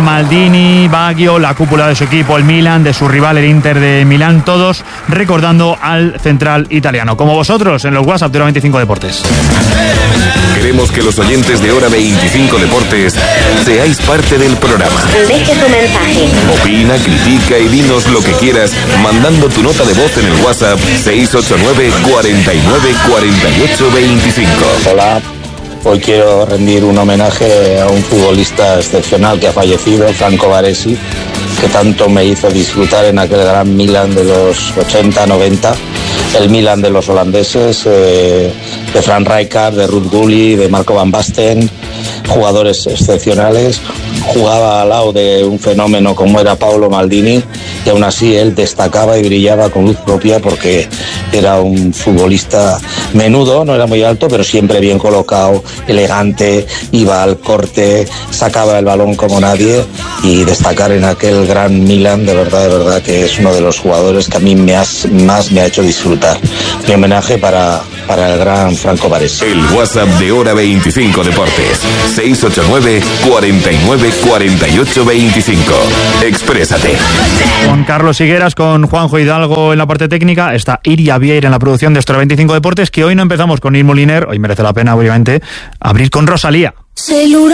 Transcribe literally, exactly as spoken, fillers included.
Maldini, Baggio, la cúpula de su equipo, el Milan, de su rival, el Inter de Milán, todos recordando al central italiano. Como vosotros, en los WhatsApp de Hora veinticinco Deportes. Queremos que los oyentes de Hora veinticinco Deportes seáis parte del programa. Deje tu mensaje. Opina, critica y dinos lo que quieras mandando tu nota de voz en el WhatsApp seis ocho nueve, cuarenta y nueve, cuarenta y ocho, veinticinco. Hola, hoy quiero rendir un homenaje a un futbolista excepcional que ha fallecido, Franco Baresi, que tanto me hizo disfrutar en aquel gran Milan de los ochenta, noventa, el Milan de los holandeses, eh, de Frank Rijkaard, de Ruud Gullit, de Marco van Basten, jugadores excepcionales. Jugaba al lado de un fenómeno como era Paolo Maldini, y aún así él destacaba y brillaba con luz propia porque era un futbolista menudo, no era muy alto, pero siempre bien colocado, elegante, iba al corte, sacaba el balón como nadie, y destacar en aquel gran Milan, de verdad, de verdad que es uno de los jugadores que a mí me has, más me ha hecho disfrutar. Mi homenaje para, para el gran Franco Baresi. El WhatsApp de Hora veinticinco Deportes, seis ocho nueve, cuarenta y nueve, cuarenta y ocho, veinticinco. Exprésate. Con Carlos Higueras, con Juanjo Hidalgo en la parte técnica, está Iria Vieira en la producción de Hora veinticinco Deportes, que hoy no empezamos con Ir Moliner, hoy merece la pena, obviamente, abrir con Rosalía. Seguro